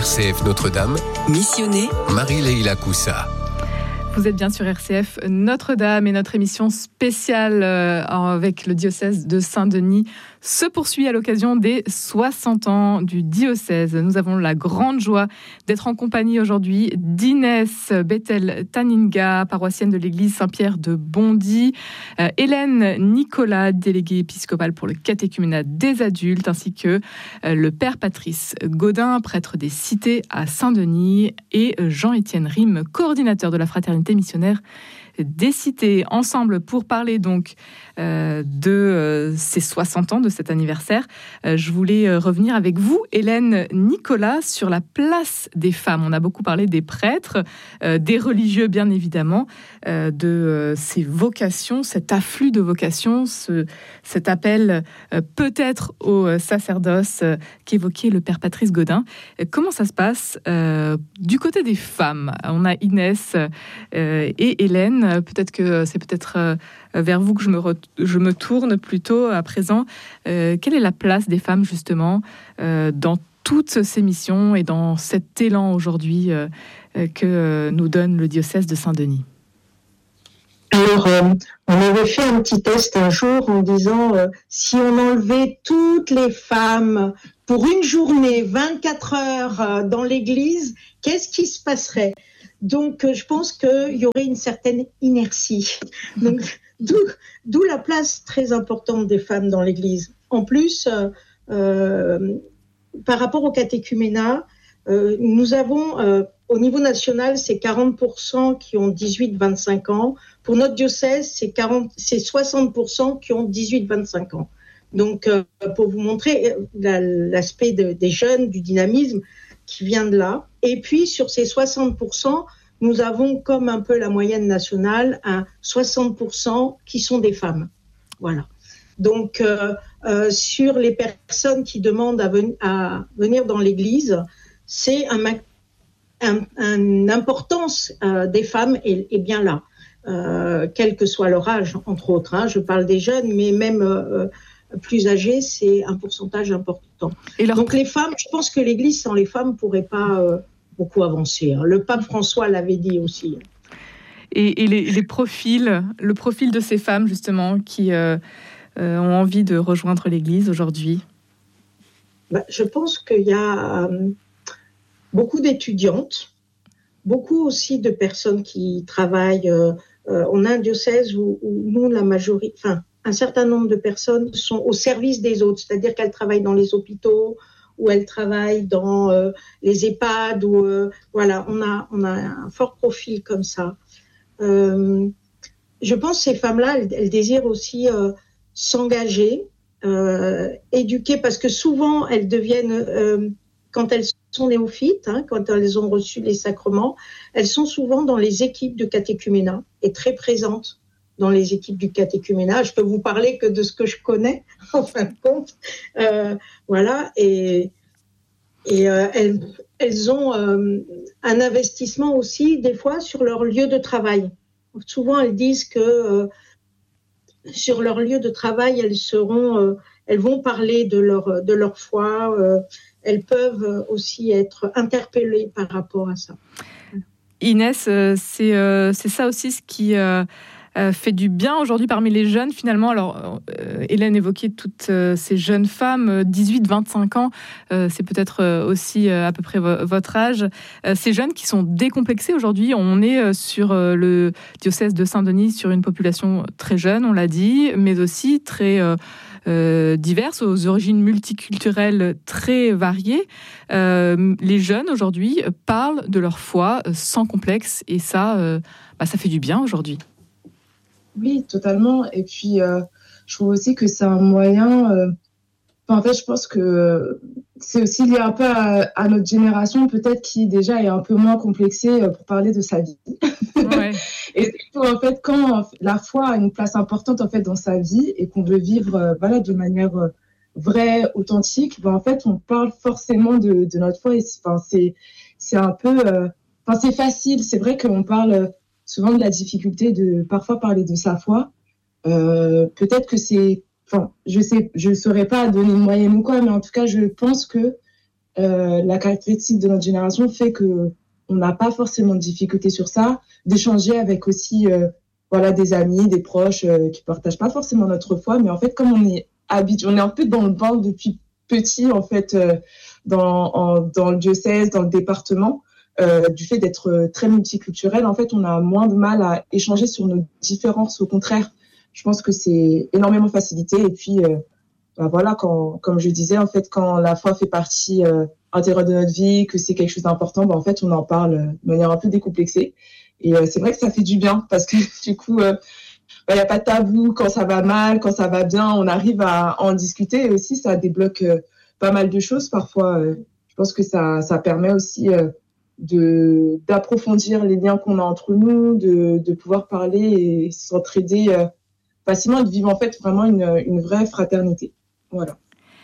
RCF Notre-Dame, missionné Marie-Leila Coussa. Vous êtes bien sur RCF Notre-Dame et notre émission spéciale avec le diocèse de Saint-Denis se poursuit à l'occasion des 60 ans du diocèse. Nous avons la grande joie d'être en compagnie aujourd'hui d'Inès Bethel-Taninga, paroissienne de l'église Saint-Pierre de Bondy, Hélène Nicolas, déléguée épiscopale pour le catéchuménat des adultes, ainsi que le père Patrice Gaudin, prêtre des Cités à Saint-Denis, et Jean-Étienne Rime, coordinateur de la fraternité missionnaire des Cités, ensemble pour parler donc de ces 60 ans, de cet anniversaire. Je voulais revenir avec vous, Hélène Nicolas, sur la place des femmes. On a beaucoup parlé des prêtres, des religieux bien évidemment, de ces vocations, cet afflux de vocations, cet appel peut-être au sacerdoce qu'évoquait le père Patrice Gaudin. Comment ça se passe du côté des femmes? On a Inès et Hélène. Peut-être que c'est vers vous que je me tourne plutôt à présent. Quelle est la place des femmes justement dans toutes ces missions et dans cet élan aujourd'hui que nous donne le diocèse de Saint-Denis? Alors, on avait fait un petit test un jour en disant si on enlevait toutes les femmes pour une journée, 24 heures dans l'église, qu'est-ce qui se passerait? Donc, je pense qu'il y aurait une certaine inertie. Donc, d'où la place très importante des femmes dans l'Église. En plus, par rapport au catéchuménat, nous avons, au niveau national, c'est 40% qui ont 18-25 ans. Pour notre diocèse, c'est 60% qui ont 18-25 ans. Donc, pour vous montrer l'aspect des jeunes, du dynamisme qui vient de là. Et puis, sur ces 60%, nous avons, comme un peu la moyenne nationale, 60% qui sont des femmes. Voilà. Donc, sur les personnes qui demandent à venir dans l'Église, c'est une importance des femmes est bien là, quel que soit leur âge, entre autres. Je parle des jeunes, mais même plus âgés, c'est un pourcentage important. Donc, les femmes, je pense que l'Église sans les femmes ne pourrait pas beaucoup avancer. Le pape François l'avait dit aussi. Et les profils, le profil de ces femmes justement qui ont envie de rejoindre l'Église aujourd'hui? Je pense qu'il y a beaucoup d'étudiantes, beaucoup aussi de personnes qui travaillent. On a un diocèse où nous, la majorité, un certain nombre de personnes sont au service des autres, c'est-à-dire qu'elles travaillent dans les hôpitaux, ou elles travaillent dans les EHPAD, voilà, on a un fort profil comme ça. Je pense que ces femmes-là, elles désirent aussi s'engager, éduquer, parce que souvent elles deviennent, quand elles sont néophytes, quand elles ont reçu les sacrements, elles sont souvent dans les équipes de catéchuménat et très présentes dans les équipes du catéchuménat. Je peux vous parler que de ce que je connais, en fin de compte. Voilà, et elles ont un investissement aussi, des fois, sur leur lieu de travail. Souvent, elles disent que sur leur lieu de travail, elles vont parler de leur foi. Elles peuvent aussi être interpellées par rapport à ça. Inès, c'est ça aussi ce qui fait du bien aujourd'hui parmi les jeunes finalement. Alors, Hélène évoquait toutes ces jeunes femmes, 18-25 ans, c'est peut-être aussi à peu près votre âge. Ces jeunes qui sont décomplexés aujourd'hui. On est sur le diocèse de Saint-Denis, sur une population très jeune, on l'a dit, mais aussi très diverses, aux origines multiculturelles très variées. Les jeunes aujourd'hui parlent de leur foi sans complexe, et ça fait du bien aujourd'hui. Oui, totalement. Et puis, je trouve aussi que c'est un moyen... en fait, je pense que c'est aussi lié un peu à notre génération, peut-être, qui déjà est un peu moins complexée pour parler de sa vie. Ouais. Et surtout, en fait, quand la foi a une place importante en fait, dans sa vie et qu'on veut vivre de manière vraie, authentique, en fait, on parle forcément de notre foi. Et c'est un peu... c'est facile. C'est vrai qu'on parle... souvent de la difficulté de parfois parler de sa foi. Peut-être que c'est... je saurais pas donner une moyenne ou quoi, mais en tout cas, je pense que la caractéristique de notre génération fait que on n'a pas forcément de difficultés sur ça, d'échanger avec aussi des amis, des proches qui partagent pas forcément notre foi, mais en fait comme on est habitué, on est un peu dans le bain depuis petit en fait dans le diocèse, dans le département, du fait d'être très multiculturel, en fait on a moins de mal à échanger sur nos différences. Au contraire, je pense que c'est énormément facilité. Et puis comme je disais, en fait quand la foi fait partie intégrale de notre vie, que c'est quelque chose d'important, en fait on en parle de manière un peu décomplexée. Et c'est vrai que ça fait du bien parce que du coup, y a pas de tabou quand ça va mal, quand ça va bien, on arrive à en discuter. Et aussi, ça débloque pas mal de choses. Parfois, je pense que ça permet aussi d'approfondir les liens qu'on a entre nous, de pouvoir parler et s'entraider facilement, de vivre en fait vraiment une vraie fraternité. Voilà.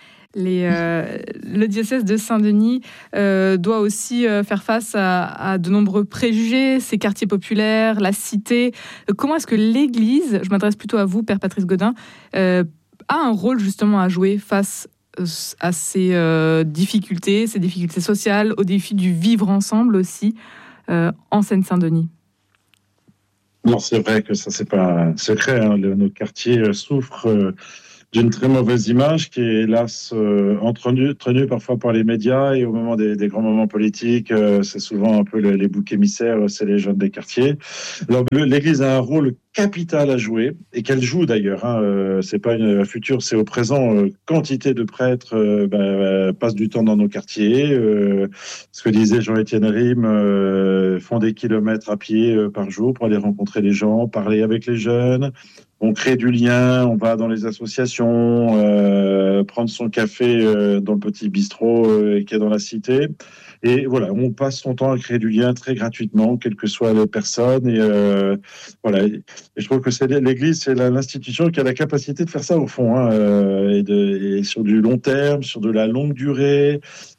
Le diocèse de Saint-Denis doit aussi faire face à de nombreux préjugés, ses quartiers populaires, la cité. Comment est-ce que l'Église, je m'adresse plutôt à vous, Père Patrice Gaudin, a un rôle justement à jouer face à ces difficultés sociales, au défi du vivre ensemble aussi en Seine-Saint-Denis? Non, c'est vrai que ça, c'est pas un secret. Nos quartiers souffrent d'une très mauvaise image qui est hélas entretenue parfois par les médias, et au moment des grands moments politiques, c'est souvent un peu les boucs émissaires, c'est les jeunes des quartiers. Alors, l'Église a un rôle capital à jouer, et qu'elle joue d'ailleurs. C'est pas un futur, c'est au présent. Quantité de prêtres passent du temps dans nos quartiers. Ce que disait Jean-Étienne Rime, font des kilomètres à pied par jour pour aller rencontrer les gens, parler avec les jeunes. On crée du lien, on va dans les associations, prendre son café dans le petit bistrot qui est dans la cité. Et voilà, on passe son temps à créer du lien très gratuitement, quelles que soient les personnes. Et voilà. Et je trouve que c'est l'Église, c'est l'institution qui a la capacité de faire ça au fond, et sur du long terme, sur de la longue durée.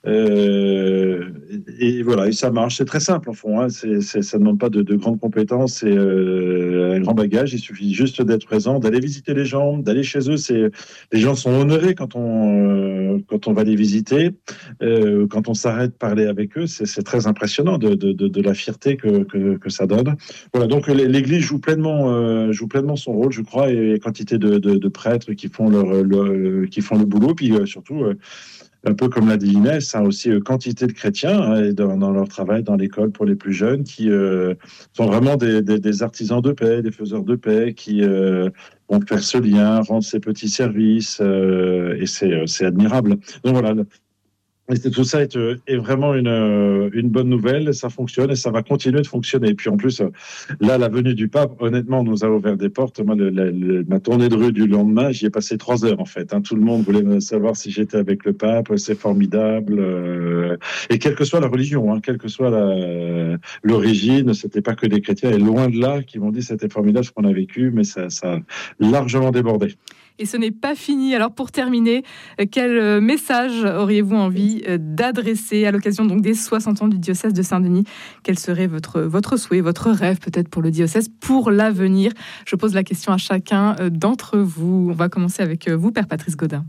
Et voilà, et ça marche. C'est très simple au fond. Ça ne demande pas de grandes compétences et un grand bagage. Il suffit juste d'être présent, d'aller visiter les gens, d'aller chez eux. Les gens sont honorés quand on va les visiter, quand on s'arrête de parler avec eux. C'est très impressionnant de la fierté que ça donne. Voilà, donc l'Église joue pleinement son rôle, je crois, et quantité de prêtres qui font le boulot, puis surtout. Un peu comme l'a dit Inès, aussi quantité de chrétiens dans leur travail dans l'école pour les plus jeunes qui sont vraiment des artisans de paix, des faiseurs de paix qui vont faire ce lien, rendre ces petits services, et c'est admirable. Donc voilà. Et tout ça est vraiment une bonne nouvelle. Ça fonctionne et ça va continuer de fonctionner. Et puis en plus, là, la venue du pape, honnêtement, nous a ouvert des portes. Moi, ma tournée de rue du lendemain, j'y ai passé 3 heures en fait. Tout le monde voulait savoir si j'étais avec le pape. C'est formidable. Et quelle que soit la religion, quelle que soit l'origine, c'était pas que des chrétiens. Et loin de là, qui m'ont dit c'était formidable ce qu'on a vécu, mais ça a largement débordé. Et ce n'est pas fini. Alors pour terminer, quel message auriez-vous envie d'adresser à l'occasion donc des 60 ans du diocèse de Saint-Denis? Quel serait votre souhait, votre rêve peut-être pour le diocèse, pour l'avenir? Je pose la question à chacun d'entre vous. On va commencer avec vous, Père Patrice Gaudin.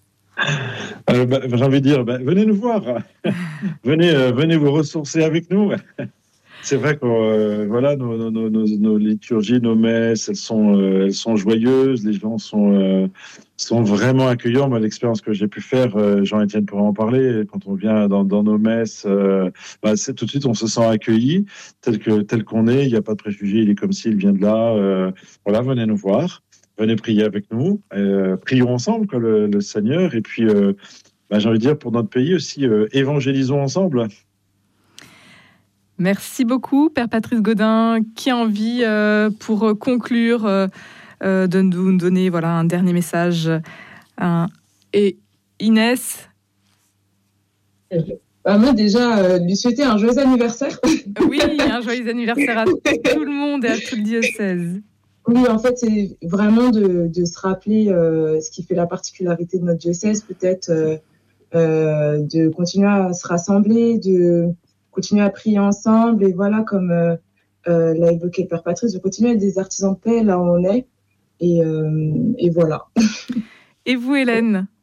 J'ai envie de dire, venez nous voir. venez vous ressourcer avec nous. C'est vrai que voilà, nos liturgies, nos messes, elles sont joyeuses. Les gens sont vraiment accueillants. Moi, l'expérience que j'ai pu faire, Jean-Étienne pourra en parler. Quand on vient dans nos messes, c'est tout de suite on se sent accueilli tel qu'on est. Il n'y a pas de préjugés. Il est comme s'il vient de là. Voilà, venez nous voir. Venez prier avec nous. Prions ensemble, le Seigneur. Et puis, j'ai envie de dire pour notre pays aussi, évangélisons ensemble. Merci beaucoup, Père Patrice Gaudin. Qui a envie, pour conclure, de nous donner un dernier message? Et Inès? Moi, déjà, lui souhaiter un joyeux anniversaire. Oui, un joyeux anniversaire à tout le monde et à tout le diocèse. Oui, en fait, c'est vraiment de se rappeler ce qui fait la particularité de notre diocèse, peut-être de continuer à se rassembler, de continuer à prier ensemble, et voilà, comme l'a évoqué le Père Patrice, de continuer à être des artisans de paix là où on est, et voilà. Et vous, Hélène?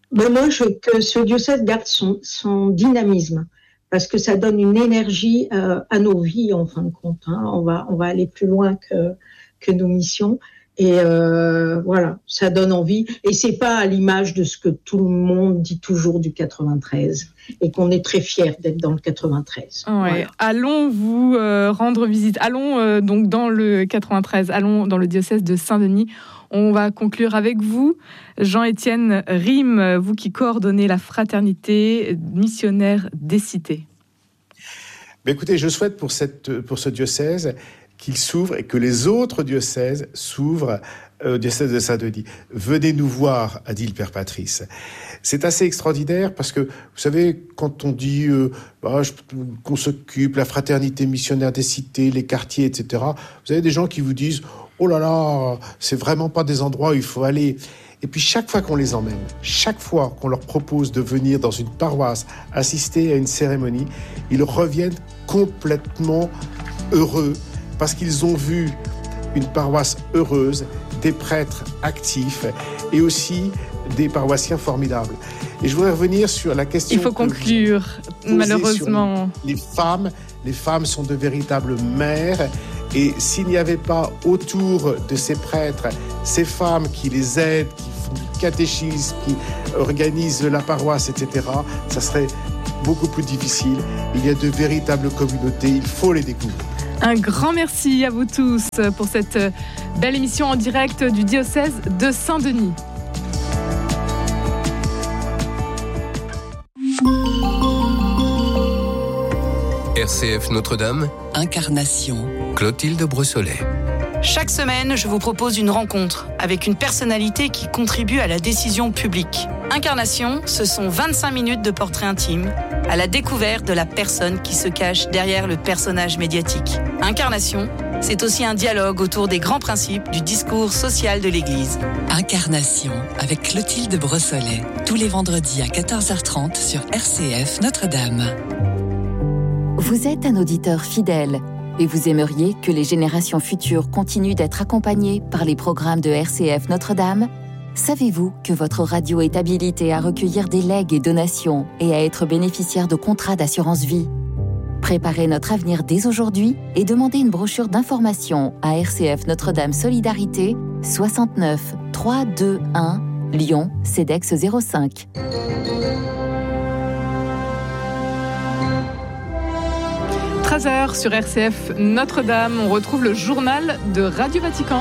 Moi, je veux que ce diocèse garde son dynamisme, parce que ça donne une énergie à nos vies, en fin de compte. On va aller plus loin que nos missions. Et voilà, ça donne envie. Et c'est pas à l'image de ce que tout le monde dit toujours du 93, et qu'on est très fiers d'être dans le 93. Ouais. Voilà. Allons vous rendre visite. Allons donc dans le 93. Allons dans le diocèse de Saint-Denis. On va conclure avec vous, Jean-Étienne Rime, vous qui coordonnez la fraternité missionnaire des cités. Écoutez, je souhaite pour ce diocèse qu'il s'ouvre et que les autres diocèses s'ouvrent au diocèse de Saint-Denis. Venez nous voir, a dit le Père Patrice. C'est assez extraordinaire parce que, vous savez, quand on dit qu'on s'occupe, la fraternité missionnaire des cités, les quartiers, etc., vous avez des gens qui vous disent « Oh là là, c'est vraiment pas des endroits où il faut aller ». Et puis chaque fois qu'on les emmène, chaque fois qu'on leur propose de venir dans une paroisse, assister à une cérémonie, ils reviennent complètement heureux parce qu'ils ont vu une paroisse heureuse, des prêtres actifs et aussi des paroissiens formidables. Et je voudrais revenir sur la question... Il faut conclure, malheureusement. Les femmes sont de véritables mères. Et s'il n'y avait pas autour de ces prêtres, ces femmes qui les aident, qui font du catéchisme, qui organisent la paroisse, etc., ça serait beaucoup plus difficile. Il y a de véritables communautés, il faut les découvrir. Un grand merci à vous tous pour cette belle émission en direct du diocèse de Saint-Denis. RCF Notre-Dame, Incarnation. Clotilde Brossolet. Chaque semaine, je vous propose une rencontre avec une personnalité qui contribue à la décision publique. Incarnation, ce sont 25 minutes de portrait intime, à la découverte de la personne qui se cache derrière le personnage médiatique. Incarnation, c'est aussi un dialogue autour des grands principes du discours social de l'Église. Incarnation, avec Clotilde Brossolet, tous les vendredis à 14h30 sur RCF Notre-Dame. Vous êtes un auditeur fidèle et vous aimeriez que les générations futures continuent d'être accompagnées par les programmes de RCF Notre-Dame ? Savez-vous que votre radio est habilitée à recueillir des legs et donations et à être bénéficiaire de contrats d'assurance vie ? Préparez notre avenir dès aujourd'hui et demandez une brochure d'information à RCF Notre-Dame Solidarité, 69 321 Lyon, CEDEX 05. – 13h sur RCF Notre-Dame, on retrouve le journal de Radio Vatican.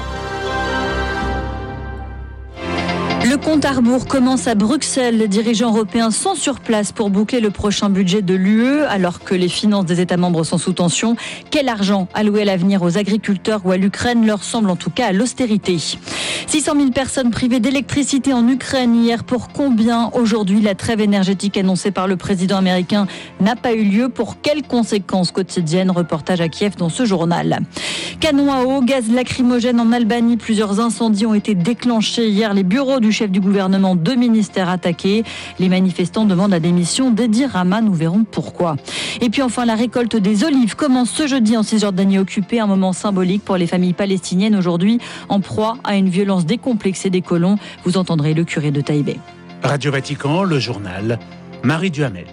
Le compte à rebours commence à Bruxelles. Les dirigeants européens sont sur place pour boucler le prochain budget de l'UE, alors que les finances des États membres sont sous tension. Quel argent alloué à l'avenir aux agriculteurs ou à l'Ukraine leur semble en tout cas à l'austérité. 600 000 personnes privées d'électricité en Ukraine hier. Pour combien aujourd'hui la trêve énergétique annoncée par le président américain n'a pas eu lieu? Pour quelles conséquences quotidiennes? Reportage à Kiev dans ce journal. Canon à eau, gaz lacrymogène en Albanie. Plusieurs incendies ont été déclenchés hier. Les bureaux du chef du gouvernement, 2 ministères attaqués. Les manifestants demandent la démission d'Edi Rama. Nous verrons pourquoi. Et puis enfin, la récolte des olives commence ce jeudi en Cisjordanie occupée. Un moment symbolique pour les familles palestiniennes aujourd'hui en proie à une violence décomplexée des colons. Vous entendrez le curé de Taïbé. Radio Vatican, le journal, Marie Duhamel.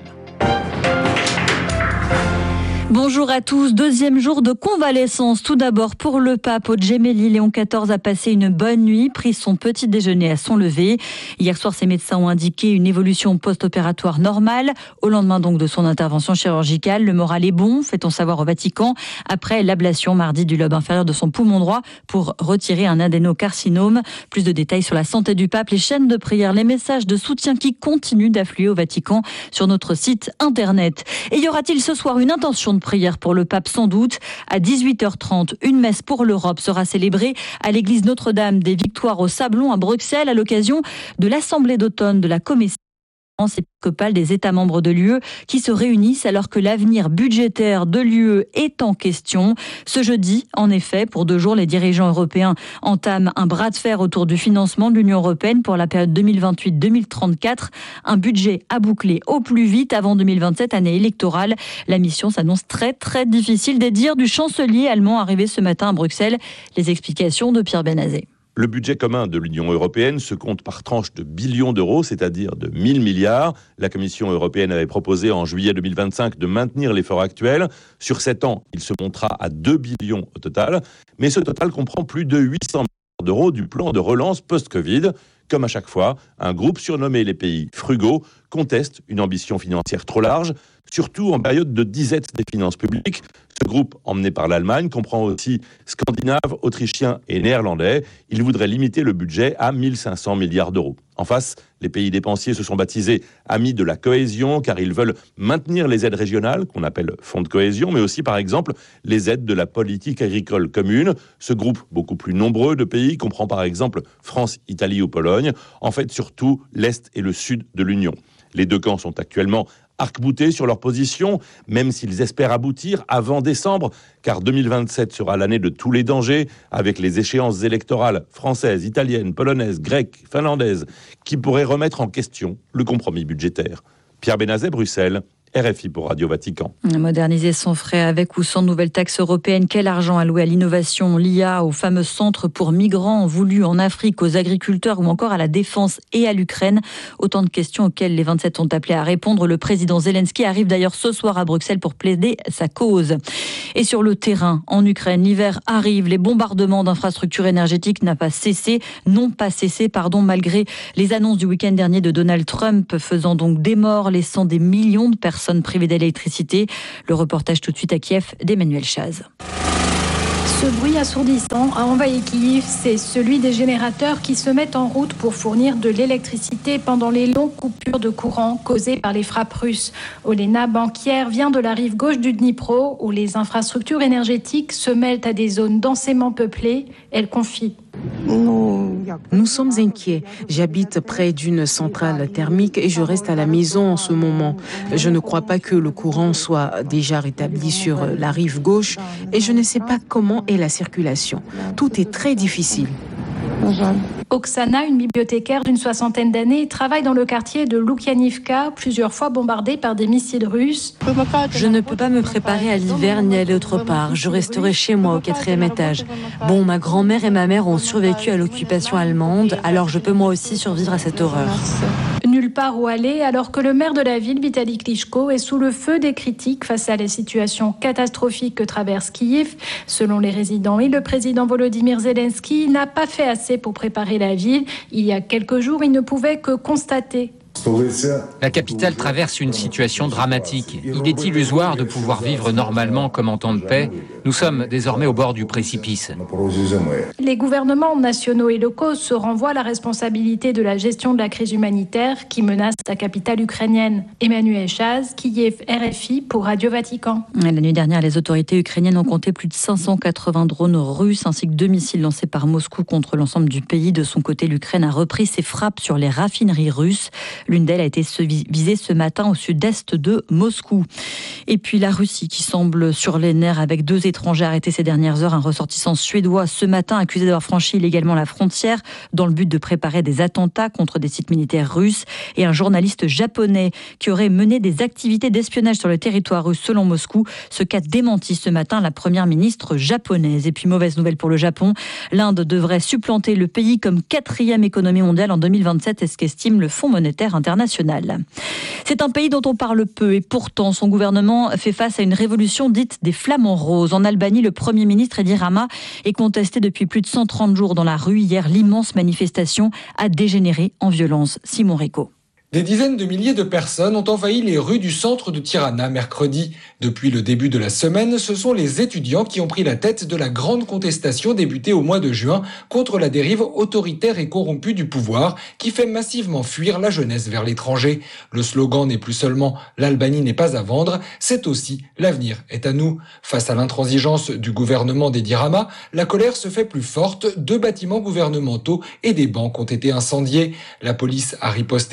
Bonjour à tous. Deuxième jour de convalescence. Tout d'abord pour le pape au Gemelli. Léon XIV a passé une bonne nuit, pris son petit déjeuner à son lever. Hier soir, ses médecins ont indiqué une évolution post-opératoire normale. Au lendemain donc de son intervention chirurgicale, le moral est bon, fait-on savoir au Vatican, après l'ablation mardi du lobe inférieur de son poumon droit pour retirer un adénocarcinome. Plus de détails sur la santé du pape, les chaînes de prière, les messages de soutien qui continuent d'affluer au Vatican sur notre site internet. Et y aura-t-il ce soir une intention de prière pour le pape? Sans doute. À 18h30, une messe pour l'Europe sera célébrée à l'église Notre-Dame des Victoires au Sablon à Bruxelles à l'occasion de l'Assemblée d'automne de la Commission épiscopale des États membres de l'UE qui se réunissent alors que l'avenir budgétaire de l'UE est en question. Ce jeudi, en effet, pour 2 jours, les dirigeants européens entament un bras de fer autour du financement de l'Union européenne pour la période 2028-2034. Un budget à boucler au plus vite avant 2027, année électorale. La mission s'annonce très très difficile. Des dires du chancelier allemand arrivé ce matin à Bruxelles. Les explications de Pierre Benazet. Le budget commun de l'Union européenne se compte par tranches de billions d'euros, c'est-à-dire de 1000 milliards. La Commission européenne avait proposé en juillet 2025 de maintenir l'effort actuel. Sur 7 ans, il se montera à 2 billions au total. Mais ce total comprend plus de 800 milliards d'euros du plan de relance post-Covid. Comme à chaque fois, un groupe surnommé les pays frugaux conteste une ambition financière trop large, surtout en période de disette des finances publiques. Ce groupe, emmené par l'Allemagne, comprend aussi scandinaves, autrichiens et néerlandais. Il voudrait limiter le budget à 1500 milliards d'euros. En face, les pays dépensiers se sont baptisés amis de la cohésion car ils veulent maintenir les aides régionales, qu'on appelle fonds de cohésion, mais aussi par exemple les aides de la politique agricole commune. Ce groupe, beaucoup plus nombreux de pays, comprend par exemple France, Italie ou Pologne, en fait surtout l'Est et le Sud de l'Union. Les deux camps sont actuellement arc-boutés sur leur position, même s'ils espèrent aboutir avant décembre, car 2027 sera l'année de tous les dangers, avec les échéances électorales françaises, italiennes, polonaises, grecques, finlandaises, qui pourraient remettre en question le compromis budgétaire. Pierre Benazet, Bruxelles, RFI pour Radio Vatican. Moderniser son frais avec ou sans nouvelle taxe européenne. Quel argent alloué à l'innovation, l'IA, aux fameux centres pour migrants voulus en Afrique, aux agriculteurs ou encore à la défense et à l'Ukraine? Autant de questions auxquelles les 27 sont appelés à répondre. Le président Zelensky arrive d'ailleurs ce soir à Bruxelles pour plaider sa cause. Et sur le terrain, en Ukraine, l'hiver arrive. Les bombardements d'infrastructures énergétiques n'ont pas cessé, malgré les annonces du week-end dernier de Donald Trump, faisant donc des morts, laissant des millions de personnes privées d'électricité. Le reportage tout de suite à Kiev d'Emmanuel Chaz. Ce bruit assourdissant a envahi Kiev, c'est celui des générateurs qui se mettent en route pour fournir de l'électricité pendant les longues coupures de courant causées par les frappes russes. Olena, banquière, vient de la rive gauche du Dnipro, où les infrastructures énergétiques se mêlent à des zones densément peuplées. Elle confie. Nous sommes inquiets. J'habite près d'une centrale thermique et je reste à la maison en ce moment. Je ne crois pas que le courant soit déjà rétabli sur la rive gauche et je ne sais pas comment est la circulation. Tout est très difficile. Oksana, une bibliothécaire d'une 60aine d'années, travaille dans le quartier de Lukianivka, plusieurs fois bombardé par des missiles russes. Je ne peux pas me préparer à l'hiver ni aller autre part. Je resterai chez moi au 4e étage. Bon, ma grand-mère et ma mère ont survécu à l'occupation allemande, alors je peux moi aussi survivre à cette horreur. Nulle part où aller, alors que le maire de la ville, Vitaly Klitschko, est sous le feu des critiques face à la situation catastrophique que traverse Kiev. Selon les résidents et le président Volodymyr Zelensky n'a pas fait assez pour préparer la ville. Il y a quelques jours, il ne pouvait que constater. La capitale traverse une situation dramatique. Il est illusoire de pouvoir vivre normalement comme en temps de paix. Nous sommes désormais au bord du précipice. Les gouvernements nationaux et locaux se renvoient la responsabilité de la gestion de la crise humanitaire qui menace la capitale ukrainienne. Emmanuel Chaz, Kiev, RFI pour Radio Vatican. La nuit dernière, les autorités ukrainiennes ont compté plus de 580 drones russes ainsi que 2 missiles lancés par Moscou contre l'ensemble du pays. De son côté, l'Ukraine a repris ses frappes sur les raffineries russes. L'une d'elles a été visée ce matin au sud-est de Moscou. Et puis la Russie qui semble sur les nerfs avec 2 étrangers arrêtés ces dernières heures. Un ressortissant suédois ce matin accusé d'avoir franchi illégalement la frontière dans le but de préparer des attentats contre des sites militaires russes. Et un journaliste japonais qui aurait mené des activités d'espionnage sur le territoire russe selon Moscou. Ce qu'a démenti ce matin la première ministre japonaise. Et puis mauvaise nouvelle pour le Japon. L'Inde devrait supplanter le pays comme 4e économie mondiale en 2027. C'est ce qu'estime le Fonds monétaire international. C'est un pays dont on parle peu et pourtant son gouvernement fait face à une révolution dite des flamants roses. En Albanie, le Premier ministre Edi Rama est contesté depuis plus de 130 jours dans la rue. Hier, l'immense manifestation a dégénéré en violence. Simon Rico. Des dizaines de milliers de personnes ont envahi les rues du centre de Tirana mercredi. Depuis le début de la semaine, ce sont les étudiants qui ont pris la tête de la grande contestation débutée au mois de juin contre la dérive autoritaire et corrompue du pouvoir qui fait massivement fuir la jeunesse vers l'étranger. Le slogan n'est plus seulement « l'Albanie n'est pas à vendre », c'est aussi « l'avenir est à nous ». Face à l'intransigeance du gouvernement d'Edi Rama, la colère se fait plus forte. 2 bâtiments gouvernementaux et des banques ont été incendiés. La police a riposté très violemment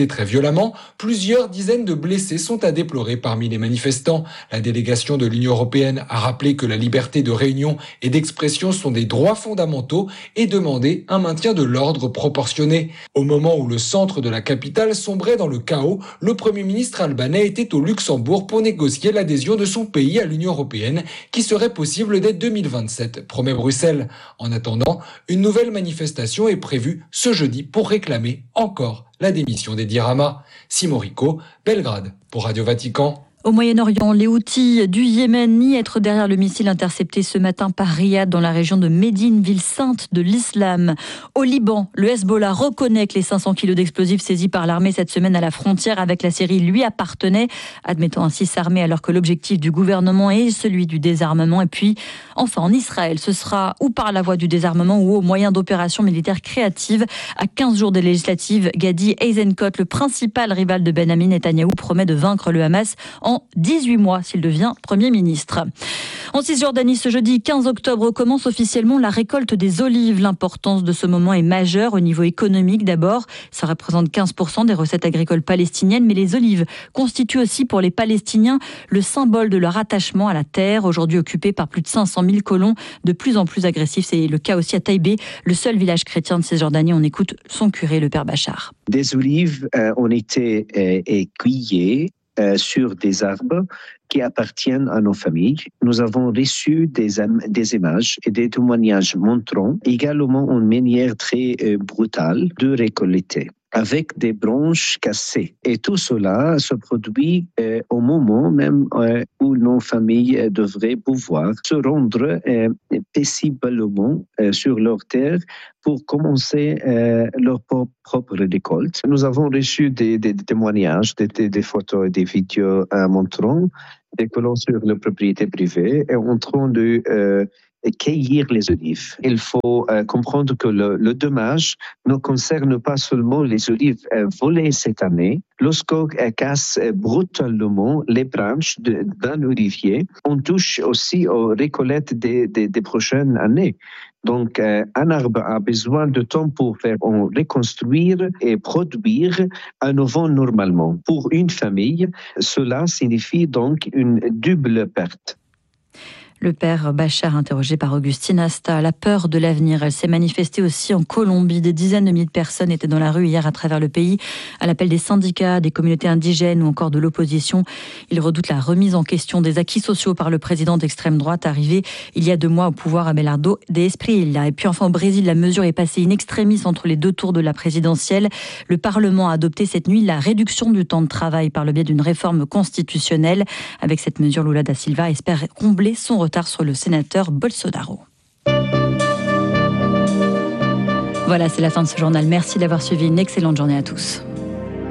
violemment. Plusieurs dizaines de blessés sont à déplorer parmi les manifestants. La délégation de l'Union européenne a rappelé que la liberté de réunion et d'expression sont des droits fondamentaux et demandé un maintien de l'ordre proportionné. Au moment où le centre de la capitale sombrait dans le chaos, le Premier ministre albanais était au Luxembourg pour négocier l'adhésion de son pays à l'Union européenne, qui serait possible dès 2027, promet Bruxelles. En attendant, une nouvelle manifestation est prévue ce jeudi pour réclamer encore la démission d'Edi Rama. Simon Rico, Belgrade, pour Radio Vatican. Au Moyen-Orient, les Houthis du Yémen nient être derrière le missile intercepté ce matin par Riyad dans la région de Médine, ville sainte de l'islam. Au Liban, le Hezbollah reconnaît que les 500 kilos d'explosifs saisis par l'armée cette semaine à la frontière avec la Syrie lui appartenaient, admettant ainsi s'armer alors que l'objectif du gouvernement est celui du désarmement. Et puis, enfin en Israël, ce sera ou par la voie du désarmement ou au moyen d'opérations militaires créatives. À 15 jours des législatives, Gadi Eisenkot, le principal rival de Benyamin Netanyahou, promet de vaincre le Hamas en 18 mois s'il devient Premier ministre. En Cisjordanie, ce jeudi 15 octobre commence officiellement la récolte des olives. L'importance de ce moment est majeure au niveau économique d'abord. Ça représente 15% des recettes agricoles palestiniennes, mais les olives constituent aussi pour les Palestiniens le symbole de leur attachement à la terre, aujourd'hui occupée par plus de 500 000 colons de plus en plus agressifs. C'est le cas aussi à Taïbé, le seul village chrétien de Cisjordanie. On écoute son curé, le père Bachar. Des olives ont été cueillies sur des arbres qui appartiennent à nos familles. Nous avons reçu des images et des témoignages montrant également une manière très brutale de récolter, avec des branches cassées. Et tout cela se produit au moment même où nos familles devraient pouvoir se rendre paisiblement sur leur terre pour commencer leur propre récolte. Nous avons reçu des témoignages, des photos et des vidéos montrant des colons sur la propriété privée et en train de cueillir les olives. Il faut comprendre que le dommage ne concerne pas seulement les olives volées cette année. Lorsqu'on casse brutalement les branches d'un olivier, on touche aussi aux récoltes des prochaines années. Donc, un arbre a besoin de temps pour reconstruire et produire à nouveau normalement. Pour une famille, cela signifie donc une double perte. Le père Bachar, interrogé par Augustine Asta. La peur de l'avenir, elle s'est manifestée aussi en Colombie. Des dizaines de milliers de personnes étaient dans la rue hier à travers le pays, à l'appel des syndicats, des communautés indigènes ou encore de l'opposition. Ils redoutent la remise en question des acquis sociaux par le président d'extrême droite arrivé il y a 2 mois au pouvoir, Abelardo de Espriella. Et puis enfin au Brésil, la mesure est passée in extremis entre les 2 tours de la présidentielle. Le Parlement a adopté cette nuit la réduction du temps de travail par le biais d'une réforme constitutionnelle. Avec cette mesure, Lula da Silva espère combler son retard sur le sénateur Bolsonaro. Voilà, c'est la fin de ce journal. Merci d'avoir suivi. Une excellente journée à tous.